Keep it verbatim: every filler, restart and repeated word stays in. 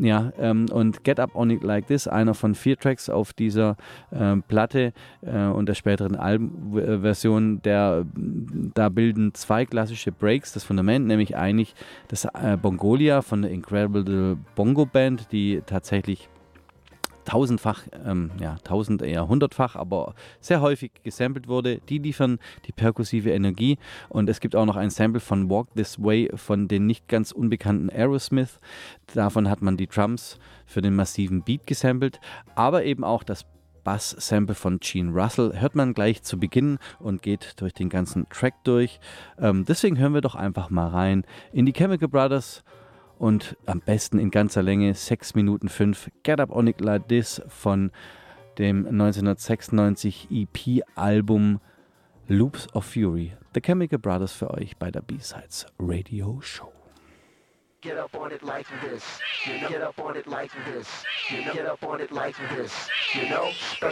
ja, ähm, und Get Up On It Like This, einer von vier Tracks auf dieser äh, Platte äh, und der späteren Albumversion, der da bilden zwei klassische Breaks das Fundament, nämlich eigentlich das äh, Bongolia von der Incredible Bongo Band, die tatsächlich tausendfach, ähm, ja, tausend, eher hundertfach, aber sehr häufig gesampelt wurde. Die liefern die perkussive Energie und es gibt auch noch ein Sample von Walk This Way von den nicht ganz unbekannten Aerosmith. Davon hat man die Drums für den massiven Beat gesampelt, aber eben auch das Bass-Sample von Gene Russell hört man gleich zu Beginn und geht durch den ganzen Track durch. Ähm, deswegen hören wir doch einfach mal rein in die Chemical Brothers. Und am besten in ganzer Länge, sechs Minuten fünf, Get Up On It Like This von dem neunzehnhundertsechsundneunzig E P-Album Loops of Fury. The Chemical Brothers für euch bei der B-Sides Radio Show. Get up on it like this, you know. Get up on it like this, you know. Get up on it like this, you know. Special